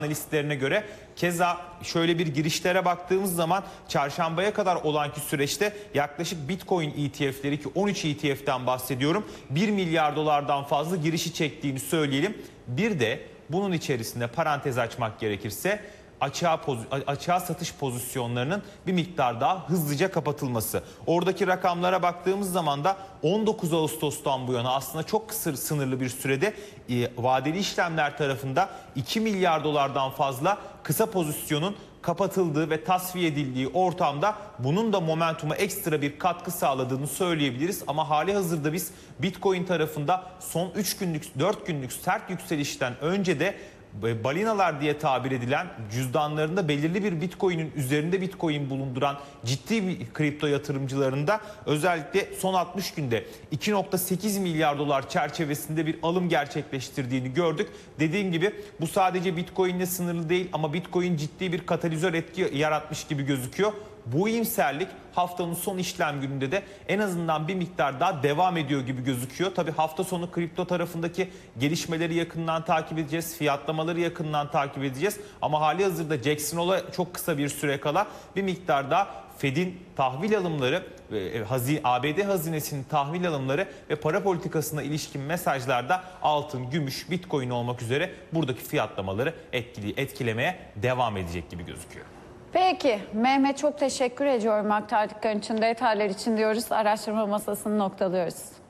analistlerine göre. Keza şöyle bir girişlere baktığımız zaman çarşambaya kadar olanki süreçte yaklaşık Bitcoin ETF'leri, ki 13 ETF'den bahsediyorum, 1 milyar dolardan fazla girişi çektiğini söyleyelim. Bir de bunun içerisinde parantez açmak gerekirse açığa satış pozisyonlarının bir miktar daha hızlıca kapatılması. Oradaki rakamlara baktığımız zaman da 19 Ağustos'tan bu yana aslında çok kısa sınırlı bir sürede vadeli işlemler tarafında 2 milyar dolardan fazla kısa pozisyonun kapatıldığı ve tasfiye edildiği ortamda bunun da momentuma ekstra bir katkı sağladığını söyleyebiliriz. Ama hali hazırda biz Bitcoin tarafında son 3 günlük 4 günlük sert yükselişten önce de balinalar diye tabir edilen, cüzdanlarında belirli bir Bitcoin'in üzerinde Bitcoin bulunduran ciddi bir kripto yatırımcılarında özellikle son 60 günde 2,8 milyar dolar çerçevesinde bir alım gerçekleştirdiğini gördük. Dediğim gibi bu sadece Bitcoin'le sınırlı değil ama Bitcoin ciddi bir katalizör etki yaratmış gibi gözüküyor. Bu iyimserlik haftanın son işlem gününde de en azından bir miktar daha devam ediyor gibi gözüküyor. Tabii hafta sonu kripto tarafındaki gelişmeleri yakından takip edeceğiz. Fiyatlamaları yakından takip edeceğiz. Ama hali hazırda Jackson Hole'a çok kısa bir süre kala bir miktar daha Fed'in tahvil alımları, ABD hazinesinin tahvil alımları ve para politikasına ilişkin mesajlarda altın, gümüş, Bitcoin olmak üzere buradaki fiyatlamaları etkilemeye devam edecek gibi gözüküyor. Peki Mehmet, çok teşekkür ediyorum aktardıkların için, detaylar için diyoruz. Araştırma masasını noktalıyoruz.